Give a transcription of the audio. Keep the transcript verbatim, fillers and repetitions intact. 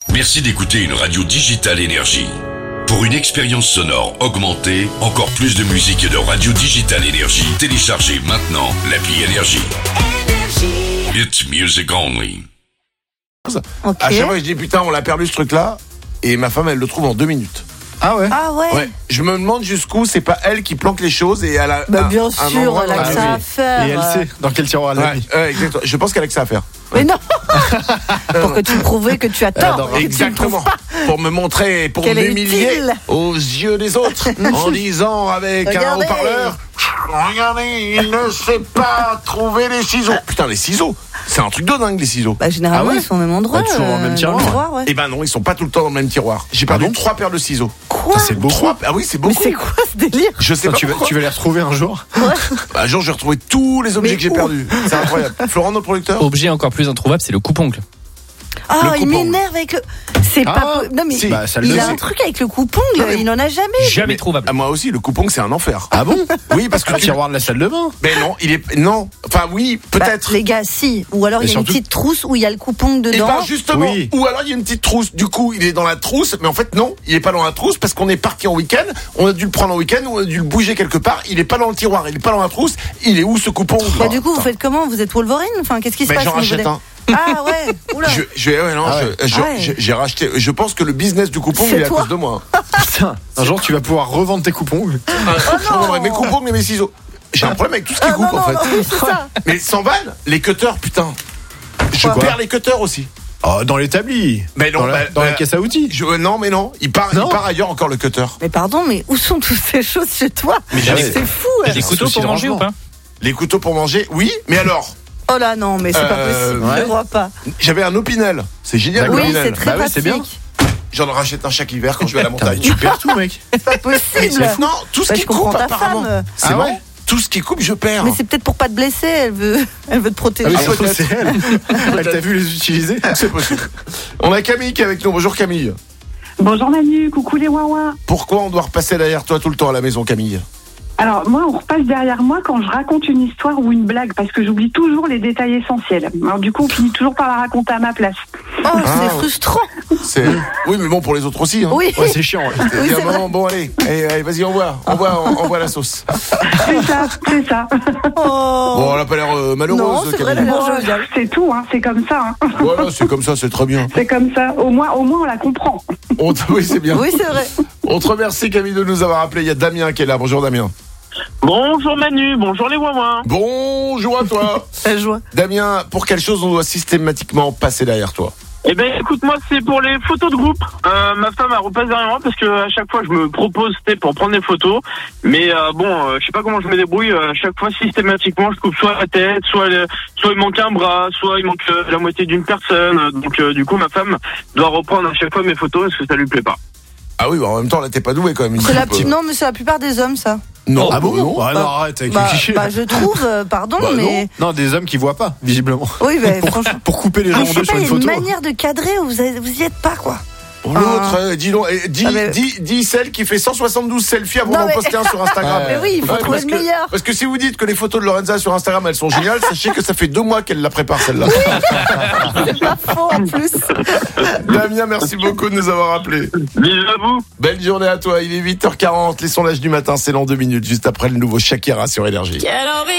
Merci d'écouter une radio digitale Énergie. Pour une expérience sonore augmentée, encore plus de musique et de radio digitale Énergie, téléchargez maintenant l'appli Énergie. It's music only. Okay. À chaque fois, je dis putain, on l'a perdu ce truc-là, et ma femme, elle le trouve en deux minutes. Ah ouais. Ah ouais. ouais. Je me demande jusqu'où c'est pas elle qui planque les choses et elle a. Bah bien un, sûr, un elle a que ça à faire. Et elle sait dans quel tiroir elle l'a mis. Ouais, exactement. Je pense qu'elle a que ça à faire. Mais non. Pour que tu prouves que tu as tort. Exactement. Pour me montrer, pour m'humilier aux yeux des autres, en disant avec Regardez. un haut-parleur. Regardez, il ne sait pas trouver les ciseaux. Putain, les ciseaux, c'est un truc de dingue, les ciseaux. Bah, généralement, ah ouais ils sont au même endroit. Bah, toujours dans le même tiroir. tiroir ouais. Eh ben non, ils sont pas tout le temps dans le même tiroir. J'ai perdu ah bon trois paires de ciseaux. Quoi? Ça, c'est beaucoup. Trois... Ah oui, c'est beaucoup. Mais c'est quoi ce délire? Je sais Attends, pas. Tu vas, tu vas les retrouver un jour? Ouais. Bah, un jour, je vais retrouver tous les objets Mais que j'ai où? perdus. C'est incroyable. Florent, notre producteur. Objet encore plus introuvable, c'est le coupe-ongle. Ah, il m'énerve avec le. C'est ah, pas. Non, mais si. bah, il a un truc avec le coupe-ongle, il n'en a jamais. Jamais mais, trouvable. Ah, moi aussi, le coupe-ongle, c'est un enfer. Ah bon? Oui, parce que le tu... tiroir de la salle de bain. Mais non, il est. Non. Enfin, oui, peut-être. Bah, les gars, si. Ou alors, mais il y a surtout... une petite trousse où il y a le coupe-ongle dedans. Et ben, justement. Oui. Ou alors, il y a une petite trousse. Du coup, il est dans la trousse, mais en fait, non, il est pas dans la trousse parce qu'on est parti en week-end. On a dû le prendre en week-end, on a dû le bouger quelque part. Il est pas dans le tiroir, il est pas dans la trousse. Il est où ce coupe-ongle? Bah, du coup, vous faites comment? Vous êtes Wolverine? Enfin, qu'est-ce qui se passe? J'en rachète un. Ah ouais, oula. Je, je, ouais, non, ah ouais. je, je, ah ouais. je, j'ai racheté. Je pense que le business du coupon est à cause de moi. Putain, un jour tu vas pouvoir revendre tes coupons. Ah, oh je revendrai mes coupons et mes ciseaux. J'ai un problème avec tout ce qui ah, coupe non, en fait. Non, oui, c'est ça. Mais sans vanne, les cutters, putain. Je Quoi perds les cutters aussi. Oh, dans l'établi. Mais non, dans, la, bah, dans bah, la caisse à outils. Je, non, mais non. Il part, non. il part ailleurs encore le cutter. Mais pardon, mais où sont toutes ces choses chez toi? Mais c'est fou. T'as des couteaux pour manger ou pas? Les couteaux pour manger, oui. Mais alors? Oh là non, mais c'est euh, pas possible, ouais. Je vois pas. J'avais un Opinel, c'est génial. Oui, l'Opinel. c'est très bah pratique. Oui, c'est bien. J'en rachète un chaque hiver quand je vais à la montagne. Tu perds tout, mec. C'est pas possible. Non, tout ce bah, qui coupe apparemment. C'est ah ouais. Tout ce qui coupe, je perds. Mais c'est peut-être pour pas te blesser, elle veut, elle veut te protéger. Ah oui, c'est elle. Elle t'a vu les utiliser. C'est possible. On a Camille qui est avec nous. Bonjour Camille. Bonjour Manu, coucou les Wawa. Pourquoi on doit repasser derrière toi tout le temps à la maison, Camille? Alors moi, on repasse derrière moi quand je raconte une histoire ou une blague parce que j'oublie toujours les détails essentiels. Alors du coup, on finit toujours par la raconter à ma place. Oh, ah, c'est frustrant. C'est... Oui, mais bon, pour les autres aussi. Hein. Oui. Ouais, c'est chiant. Ouais. Oui, c'est bon, bon, allez, allez, allez, vas-y, envoie, envoie, envoie la sauce. C'est ça, c'est ça. Oh. Bon, elle a pas l'air euh, malheureuse. Non, c'est vrai, bon, c'est tout, hein, c'est comme ça. Hein. Voilà, c'est comme ça, c'est très bien. C'est comme ça. Au moins, au moins, on la comprend. On t... Oui, c'est bien. Oui, c'est vrai. On te remercie, Camille, de nous avoir appelé. Il y a Damien qui est là. Bonjour, Damien. Bonjour Manu, bonjour les Wawa. Bonjour à toi. joie. Damien, pour quelle chose on doit systématiquement passer derrière toi? Eh ben écoute, moi c'est pour les photos de groupe. Euh, ma femme elle repasse derrière moi parce que à chaque fois je me propose c'était pour prendre des photos, mais euh, bon, euh, je sais pas comment je me débrouille. À chaque fois systématiquement je coupe soit la tête, soit le, soit il manque un bras, soit il manque euh, la moitié d'une personne. Donc euh, du coup ma femme doit reprendre à chaque fois mes photos parce que ça lui plaît pas. Ah oui, bah en même temps là t'es pas doué quand même. C'est la p- non mais c'est la plupart des hommes ça. Non, ah bon, non, bah, non, arrête avec bah, les clichés. Bah je trouve, euh, pardon, bah, mais non. non, des hommes qui voient pas, visiblement. Oui, bah, pour, franchement. Pour couper les gens en deux sur une photo. Il y a une manière de cadrer où vous, avez, vous y êtes pas quoi. Oh, l'autre, euh, dis donc, dis, ah, mais... dis, dis celle qui fait cent soixante-douze selfies avant non, d'en mais... poster un sur Instagram. Mais oui, il faut ouais, trouver le meilleur. Parce que si vous dites que les photos de Lorenza sur Instagram elles sont géniales, sachez que ça fait deux mois qu'elle la prépare celle-là. Oui, c'est pas faux en plus. Damien, merci beaucoup de nous avoir appelés. Bisous à vous. Belle journée à toi. Il est huit heures quarante. Les sondages du matin, c'est dans deux minutes, juste après le nouveau Shakira sur Énergie.